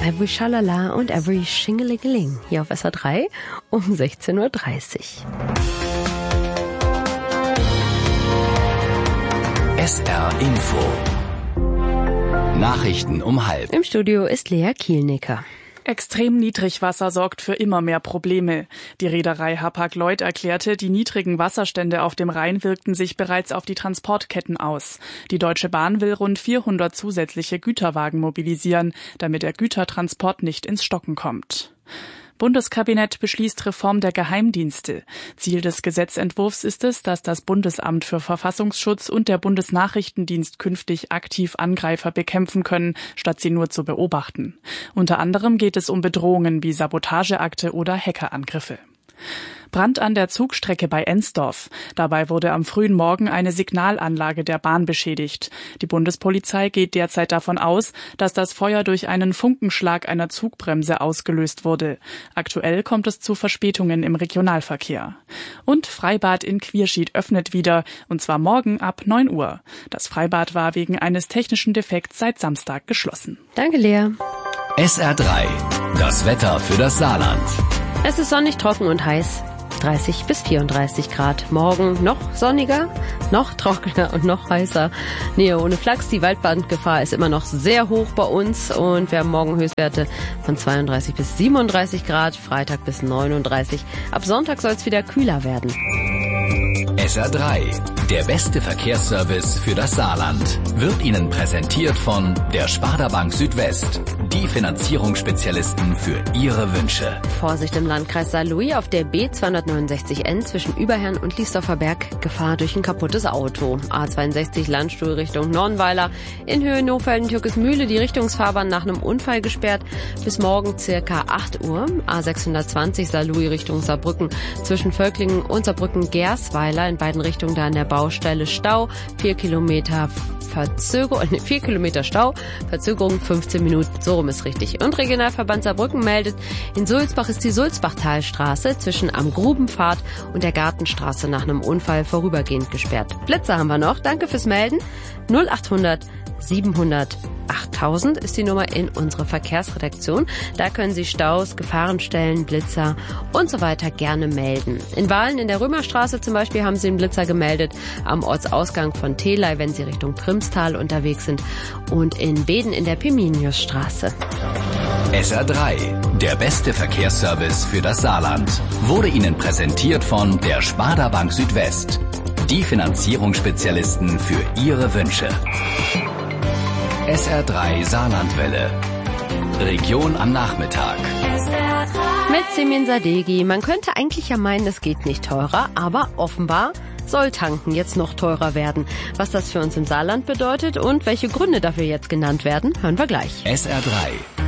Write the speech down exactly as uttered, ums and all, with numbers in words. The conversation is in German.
Every Schalala und Every Schingelingeling hier auf S R drei um sechzehn Uhr dreißig. S R Info. Nachrichten um halb. Im Studio ist Lea Kielnicker. Extrem Niedrigwasser sorgt für immer mehr Probleme. Die Reederei Hapag-Lloyd erklärte, die niedrigen Wasserstände auf dem Rhein wirkten sich bereits auf die Transportketten aus. Die Deutsche Bahn will rund vierhundert zusätzliche Güterwagen mobilisieren, damit der Gütertransport nicht ins Stocken kommt. Bundeskabinett beschließt Reform der Geheimdienste. Ziel des Gesetzentwurfs ist es, dass das Bundesamt für Verfassungsschutz und der Bundesnachrichtendienst künftig aktiv Angreifer bekämpfen können, statt sie nur zu beobachten. Unter anderem geht es um Bedrohungen wie Sabotageakte oder Hackerangriffe. Brand an der Zugstrecke bei Ensdorf. Dabei wurde am frühen Morgen eine Signalanlage der Bahn beschädigt. Die Bundespolizei geht derzeit davon aus, dass das Feuer durch einen Funkenschlag einer Zugbremse ausgelöst wurde. Aktuell kommt es zu Verspätungen im Regionalverkehr. Und Freibad in Quierschied öffnet wieder, und zwar morgen ab neun Uhr. Das Freibad war wegen eines technischen Defekts seit Samstag geschlossen. Danke, Lea. S R drei. Das Wetter für das Saarland. Es ist sonnig, trocken und heiß. dreißig bis vierunddreißig Grad. Morgen noch sonniger, noch trockener und noch heißer. Nähe ohne Flachs. Die Waldbrandgefahr ist immer noch sehr hoch bei uns und wir haben morgen Höchstwerte von zweiunddreißig bis siebenunddreißig Grad, Freitag bis neununddreißig. Ab Sonntag soll es wieder kühler werden. S R drei, der beste Verkehrsservice für das Saarland, wird Ihnen präsentiert von der Sparda Bank Südwest, die Finanzierungsspezialisten für Ihre Wünsche. Vorsicht im Landkreis Saarlouis auf der B zweihundertneunundsechzig N zwischen Überherrn und Liesdorfer Berg. Gefahr durch ein kaputtes Auto. A zweiundsechzig Landstuhl Richtung Nornweiler. In Höhe Nohfelden-Türkesmühle die Richtungsfahrbahn nach einem Unfall gesperrt. Bis morgen circa acht Uhr. A sechshundertzwanzig Saarlouis Richtung Saarbrücken zwischen Völklingen und Saarbrücken-Gersweiler. In beiden Richtungen da an der Baustelle Stau. Vier Kilometer Verzögerung, ne, vier Kilometer Stau, Verzögerung fünfzehn Minuten, so rum ist richtig. Und Regionalverband Saarbrücken meldet, in Sulzbach ist die Sulzbachtalstraße zwischen am Grubenpfad und der Gartenstraße nach einem Unfall vorübergehend gesperrt. Blitzer haben wir noch, danke fürs Melden. null achthundert siebenhundert achttausend ist die Nummer in unserer Verkehrsredaktion. Da können Sie Staus, Gefahrenstellen, Blitzer und so weiter gerne melden. In Wahlen in der Römerstraße zum Beispiel haben Sie einen Blitzer gemeldet, am Ortsausgang von Telei, wenn Sie Richtung Primstal unterwegs sind, und in Beden in der Piminiusstraße. S R drei, der beste Verkehrsservice für das Saarland, wurde Ihnen präsentiert von der Sparda Bank Südwest, die Finanzierungsspezialisten für Ihre Wünsche. S R drei Saarlandwelle. Region am Nachmittag. Mit Semin Sadeghi. Man könnte eigentlich ja meinen, es geht nicht teurer, aber offenbar soll Tanken jetzt noch teurer werden. Was das für uns im Saarland bedeutet und welche Gründe dafür jetzt genannt werden, hören wir gleich. S R drei.